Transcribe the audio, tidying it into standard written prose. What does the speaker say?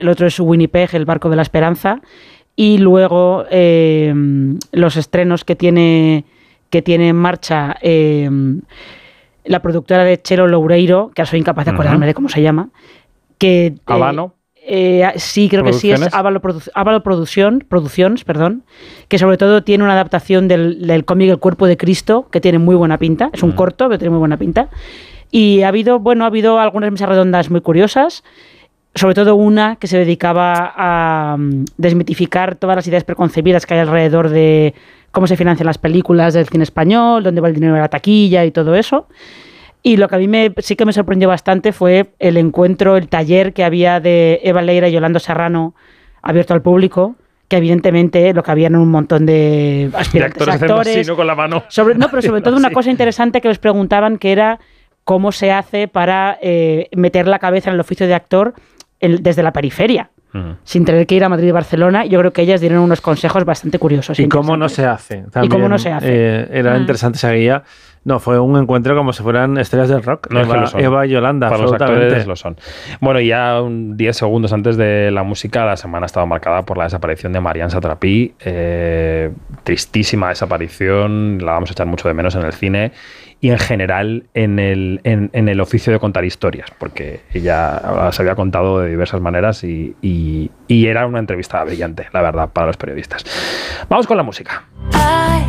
el otro es Winnipeg, el barco de la esperanza, y luego los estrenos que tiene en marcha la productora de Chelo Loureiro, que ahora soy incapaz de acordarme de cómo se llama, que Habano. Sí, creo que sí, es Ávalo Producciones, perdón, que sobre todo tiene una adaptación del cómic El cuerpo de Cristo, que tiene muy buena pinta, es un corto, pero tiene muy buena pinta. Y ha habido algunas mesas redondas muy curiosas, sobre todo una que se dedicaba a desmitificar todas las ideas preconcebidas que hay alrededor de cómo se financian las películas del cine español, dónde va el dinero de la taquilla y todo eso. Y lo que a mí sí que me sorprendió bastante fue el encuentro, el taller que había de Eva Leira y Yolanda Serrano abierto al público, que evidentemente lo que había eran un montón de aspirantes actores. Así, ¿no? Con la mano. Pero sobre todo una cosa interesante que les preguntaban, que era cómo se hace para meter la cabeza en el oficio de actor desde la periferia, sin tener que ir a Madrid y Barcelona. Yo creo que ellas dieron unos consejos bastante curiosos. ¿Y cómo no se hace? También, ¿y cómo no se hace? Era interesante esa guía. No, fue un encuentro como si fueran estrellas del rock. No, Eva y Yolanda, para los actores lo son. Bueno, y ya 10 segundos antes de la música, la semana ha estado marcada por la desaparición de Marianne Satrapi. Tristísima desaparición, la vamos a echar mucho de menos en el cine y en general en el oficio de contar historias, porque ella se había contado de diversas maneras y era una entrevista brillante, la verdad, para los periodistas. Vamos con la música.